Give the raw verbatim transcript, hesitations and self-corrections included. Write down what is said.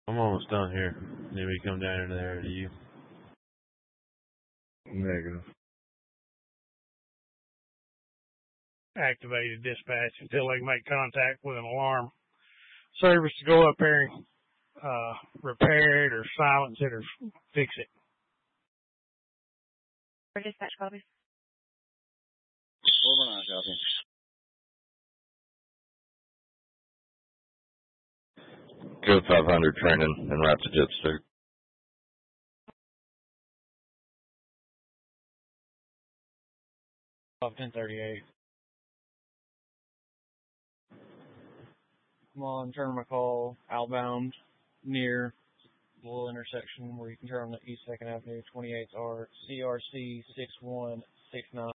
I'm almost done here. Need me to come down into there to you? Negative. Activated dispatch until they make contact with an alarm service to go up there and uh, repair it or silence it or fix it. For dispatch copy. four one nine copy. Code five hundred training and route to jet suit. ten thirty-eight. Come on, turn my call outbound near the little intersection where you can turn on the East second Avenue, twenty-eight R, C R C six one six nine.